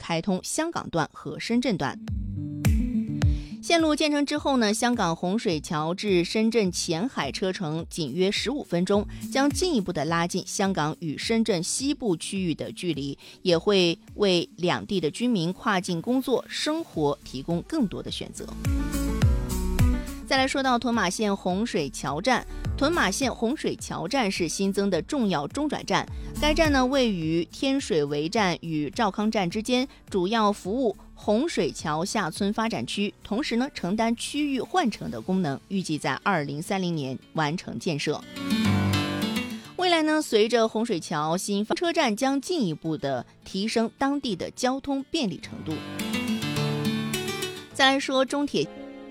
開通香港段和深圳段。線路建成之後呢，香港洪水橋至深圳前海車程僅約15分鐘，將進一步的拉近香港與深圳西部區域的距離，也會為兩地的居民跨境工作、生活提供更多的選擇。再來說到屯馬線洪水橋站，屯馬線洪水橋站是新增的重要中轉站，該站呢位於天水圍站與兆康站之間，主要服務洪水橋下村發展區，同時呢承擔區域換乘的功能，預計在2030年完成建設。未來呢，隨着洪水橋新車站將進一步的提升當地的交通便利程度。再來說中鐵。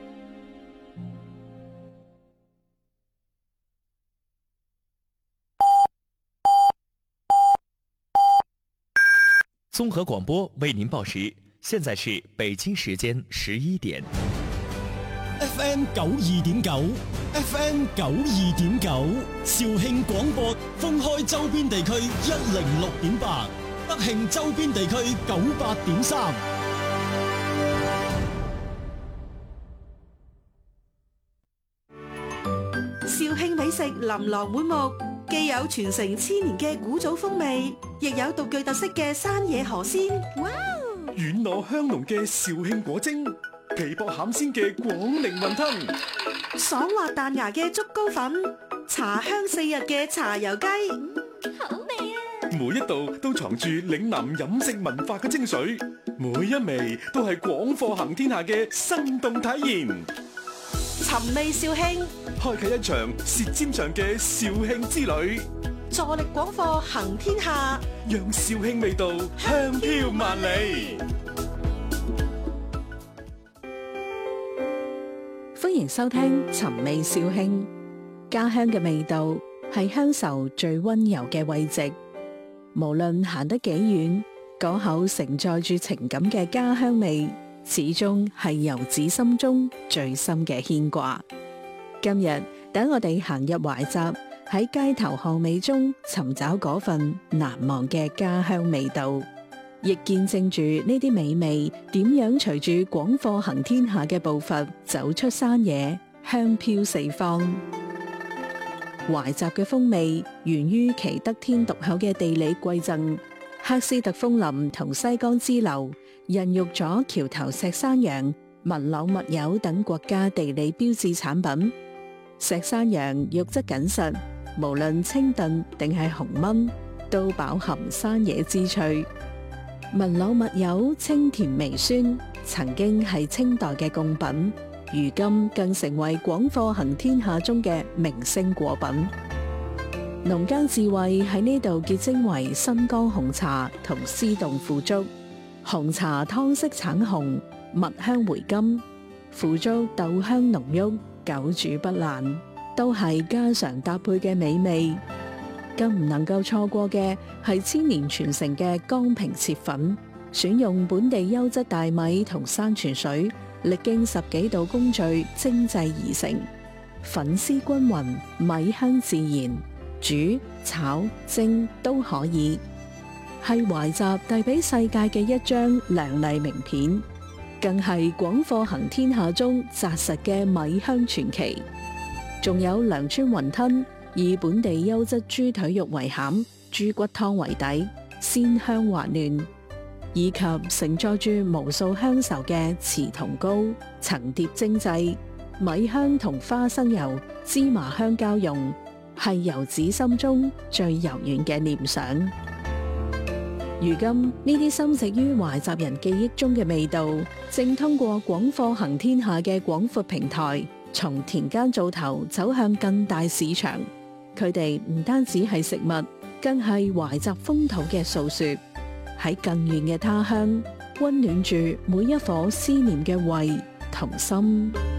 綜合廣播為您報時，現在是北京時間11點。 FM 92.9 ，FM 92.9，肇慶廣播封開周邊地區106.8，德慶周邊地區98.3。 肇慶美食琳琅滿目，既有傳承千年嘅古早風味，亦有獨具特色嘅山野河鮮。哇！ 軟糯香濃嘅肇慶果蒸，皮薄餡鮮嘅廣寧雲吞， 爽滑彈牙嘅竹糕粉，茶香四溢嘅茶油雞， 好味啊！ 每一道都藏住嶺南飲食文化嘅精髓，每一味都係廣貨行天下嘅生動體驗。 尋味肇慶， 開啟一場舌尖上嘅肇慶之旅， 助力廣貨行天下， 讓肇慶味道香飄萬里。 歡迎收聽尋味肇慶，家鄉嘅味道係鄉愁最溫柔嘅慰藉。無論行得幾遠，嗰口承載住情感嘅家鄉味，始終係遊子心中最深嘅牽掛。今日等我哋行入懷集，喺街頭巷尾中尋找嗰份難忘嘅家鄉味道，亦見證住呢啲美味點樣隨住廣貨行天下嘅步伐走出山野，香飄四方。懷集嘅風味源於其得天獨厚嘅地理饋贈，喀斯特楓林同西江支流孕育咗橋頭石山羊、文柳麥柚等國家地理標誌產品。石山羊肉質緊實，無論清燉定係紅燜，都飽含山野之趣。文柳麥柚清甜微酸，曾經係清代嘅貢品，如今更成為廣貨行天下中嘅明星果品。農耕智慧喺呢度結晶為新疆紅茶同絲洞腐竹。紅茶湯色橙紅，蜜香回甘；腐竹豆香濃郁，久煮不爛，都係家常搭配嘅美味。更唔能夠錯過嘅係千年傳承嘅江平切粉，選用本地優質大米同山泉水，歷經10幾道工序精製而成，粉絲均勻，米香自然，煮、炒、蒸都可以。係懷集遞俾世界嘅一張亮麗名片，更係廣貨行天下中紮實嘅米香傳奇。仲有良川雲吞，以本地優質豬腿肉為餡，豬骨湯為底，鮮香滑嫩，以及承載住無數鄉愁嘅糍同糕，層疊精製，米香同花生油、芝麻香交融，係遊子心中最柔軟嘅念想。如今呢啲深植於懷集人記憶中嘅味道，正通過廣貨行天下嘅廣闊平台，從田間灶頭走向更大市場。佢哋唔單止係食物，更係懷集風土嘅訴說。喺更遠嘅他鄉，溫暖住每一顆思念嘅胃同心。